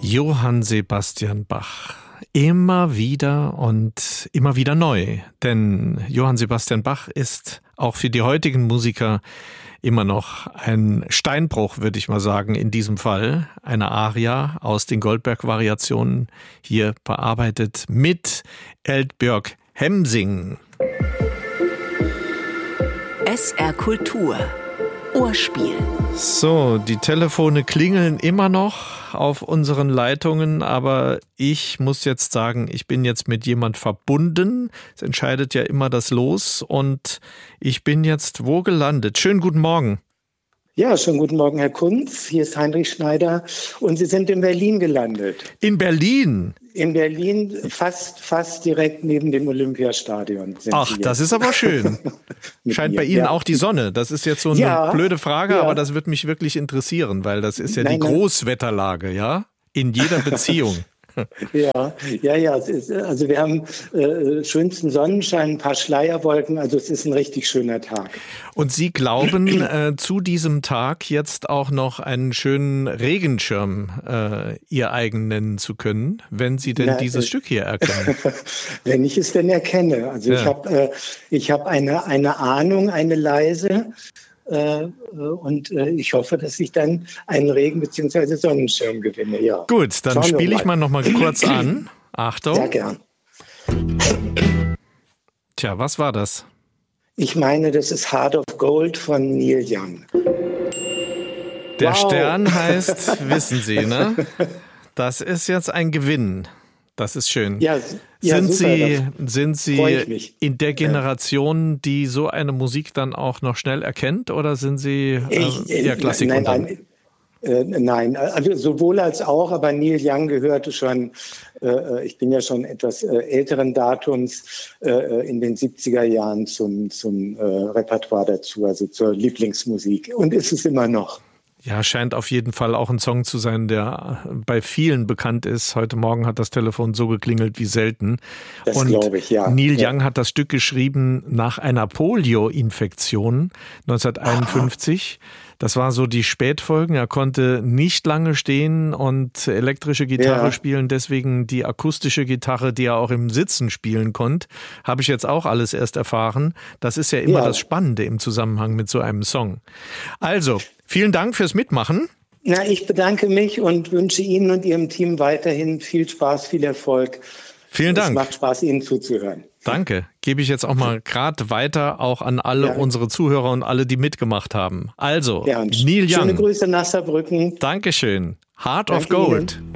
Johann Sebastian Bach. Immer wieder und immer wieder neu. Denn Johann Sebastian Bach ist auch für die heutigen Musiker immer noch ein Steinbruch, würde ich mal sagen, in diesem Fall. Eine Aria aus den Goldberg-Variationen, hier bearbeitet mit Eldbjörg Hemsing. SR Kultur. Ohrspiel. So, die Telefone klingeln immer noch auf unseren Leitungen, aber ich muss jetzt sagen, ich bin jetzt mit jemand verbunden. Es entscheidet ja immer das Los und ich bin jetzt wo gelandet? Schönen guten Morgen. Ja, schönen guten Morgen, Herr Kunz. Hier ist Heinrich Schneider und Sie sind in Berlin gelandet. In Berlin? In Berlin, fast direkt neben dem Olympiastadion. Ach, das ist aber schön. Scheint bei Ihnen auch die Sonne. Das ist jetzt so eine blöde Frage, aber das wird mich wirklich interessieren, weil das ist ja die Großwetterlage, ja? In jeder Beziehung. Ja. Es ist, also wir haben schönsten Sonnenschein, ein paar Schleierwolken, also es ist ein richtig schöner Tag. Und Sie glauben, zu diesem Tag jetzt auch noch einen schönen Regenschirm Ihr eigen nennen zu können, wenn Sie denn dieses Stück hier erkennen? Wenn ich es denn erkenne. Also ich hab eine Ahnung, eine leise. Und ich hoffe, dass ich dann einen Regen- bzw. Sonnenschirm gewinne. Ja. Gut, dann spiele ich mal noch mal kurz an. Achtung. Sehr gern. Tja, was war das? Ich meine, das ist Heart of Gold von Neil Young. Der Stern heißt, wissen Sie, ne? Das ist jetzt ein Gewinn. Das ist schön. Sind Sie in der Generation, die so eine Musik dann auch noch schnell erkennt, oder sind Sie eher Klassik? Nein, also sowohl als auch, aber Neil Young gehörte schon, ich bin ja schon etwas älteren Datums, in den 70er Jahren zum Repertoire dazu, also zur Lieblingsmusik, und ist es immer noch. Ja, scheint auf jeden Fall auch ein Song zu sein, der bei vielen bekannt ist. Heute Morgen hat das Telefon so geklingelt wie selten. Das glaube ich, ja. Neil Young hat das Stück geschrieben nach einer Polio-Infektion 1951. Das war so die Spätfolgen. Er konnte nicht lange stehen und elektrische Gitarre spielen. Deswegen die akustische Gitarre, die er auch im Sitzen spielen konnte, habe ich jetzt auch alles erst erfahren. Das ist ja immer das Spannende im Zusammenhang mit so einem Song. Also, vielen Dank fürs Mitmachen. Na, ich bedanke mich und wünsche Ihnen und Ihrem Team weiterhin viel Spaß, viel Erfolg. Vielen Dank. Es macht Spaß, Ihnen zuzuhören. Danke. Gebe ich jetzt auch mal gerade weiter, auch an alle unsere Zuhörer und alle, die mitgemacht haben. Also, Neil Young. Schöne Grüße nach Saarbrücken. Dankeschön. Heart of Gold. Ihnen.